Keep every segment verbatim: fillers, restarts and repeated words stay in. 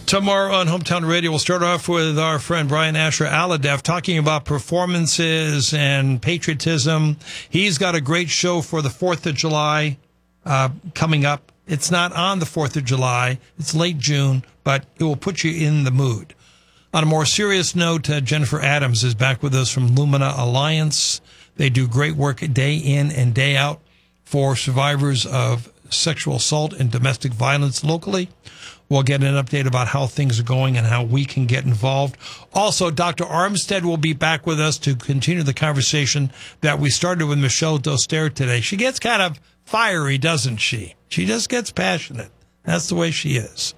Tomorrow on Hometown Radio, we'll start off with our friend Brian Asher Aladef talking about performances and patriotism. He's got a great show for the fourth of July uh, coming up. It's not on the fourth of July. It's late June, but it will put you in the mood. On a more serious note, uh, Jennifer Adams is back with us from Lumina Alliance. They do great work day in and day out for survivors of sexual assault and domestic violence locally. We'll get an update about how things are going and how we can get involved. Also, Doctor Armstead will be back with us to continue the conversation that we started with Michelle Doster today. She gets kind of fiery, doesn't she? She just gets passionate. That's the way she is.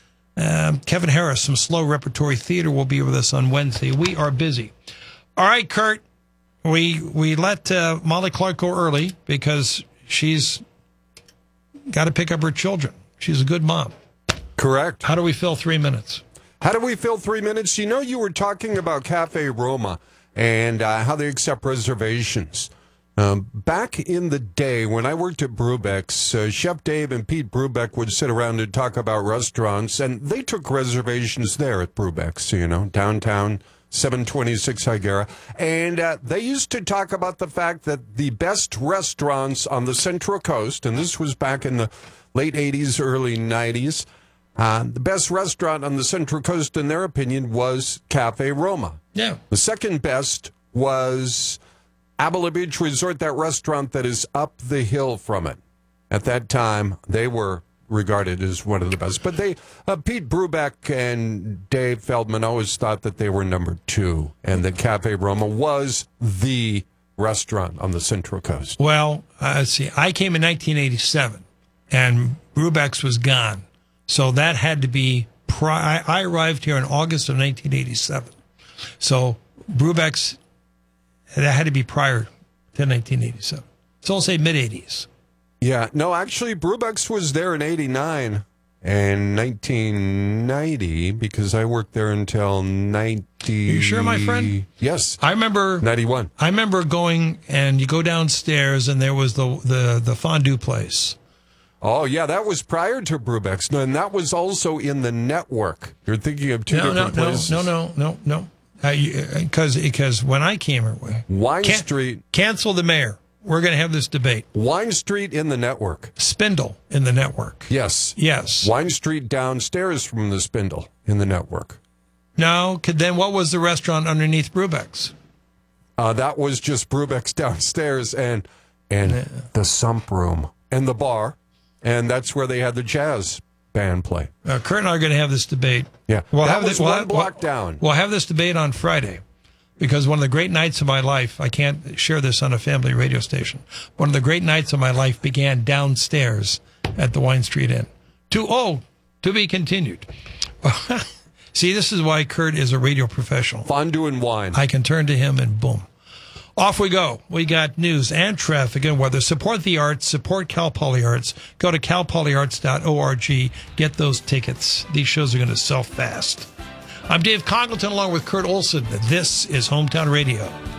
Um, Kevin Harris from Slow Repertory Theater will be with us on Wednesday. We are busy. All right, Kurt, we we let uh, Molly Clark go early because she's got to pick up her children. She's a good mom. Correct. How do we fill three minutes? How do we fill three minutes? You know, you were talking about Cafe Roma and uh, how they accept reservations. Um, back in the day when I worked at Brubeck's, uh, Chef Dave and Pete Brubeck would sit around and talk about restaurants, and they took reservations there at Brubeck's, you know, downtown, seven twenty-six Higuera. And uh, they used to talk about the fact that the best restaurants on the Central Coast, and this was back in the late eighties, early nineties, Uh, the best restaurant on the Central Coast, in their opinion, was Cafe Roma. Yeah. The second best was Abela Beach Resort, that restaurant that is up the hill from it. At that time, they were regarded as one of the best. But they, uh, Pete Brubeck and Dave Feldman always thought that they were number two, and that Cafe Roma was the restaurant on the Central Coast. Well, uh, let's see. I came in nineteen eighty-seven, and Brubeck's was gone. So that had to be, pri- I arrived here in August of nineteen eighty-seven. So Brubeck's, that had to be prior to nineteen eighty-seven. So I'll say mid-eighties. Yeah, no, actually, Brubeck's was there in eighty-nine and nineteen ninety, because I worked there until ninety. Are you sure, my friend? Yes. I remember. ninety-one. I remember going, and you go downstairs, and there was the, the, the fondue place. Oh, yeah, that was prior to Brubeck's. No, and that was also in the network. You're thinking of two no, different no, places. No, no, no, no, no. Because because when I came here, Wine can, Street. Cancel the mayor. We're going to have this debate. Wine Street in the network. Spindle in the network. Yes. Yes. Wine Street downstairs from the Spindle in the network. No, then what was the restaurant underneath Brubeck's? Uh, that was just Brubeck's downstairs and and yeah. the sump room and the bar. And that's where they had the jazz band play. Uh, Kurt and I are going to have this debate. Yeah, we'll that have was this, one we'll, block we'll, down. We'll have this debate on Friday, because one of the great nights of my life, I can't share this on a family radio station, one of the great nights of my life began downstairs at the Wine Street Inn. To, oh, to be continued. See, this is why Kurt is a radio professional. Fondue and wine. I can turn to him and boom. Off we go. We got news and traffic and weather. Support the arts. Support Cal Poly Arts. Go to cal poly arts dot org. Get those tickets. These shows are going to sell fast. I'm Dave Congleton along with Kurt Olson. This is Hometown Radio.